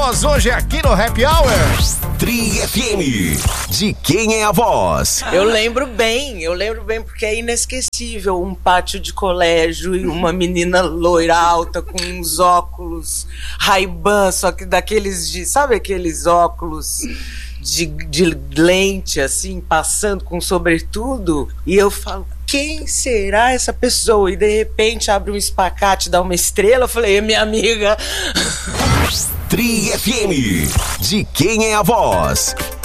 voz hoje aqui no Happy Hour. Tri FM, de quem é a voz? Eu lembro bem porque é inesquecível. Um pátio de colégio e uma menina loira alta com uns óculos Ray-Ban, só que daqueles de... Sabe aqueles óculos de lente, assim, passando com sobretudo? E eu falo, quem será essa pessoa? E de repente abre um espacate, dá uma estrela. Eu falei, é minha amiga. Tri FM, de quem é a voz?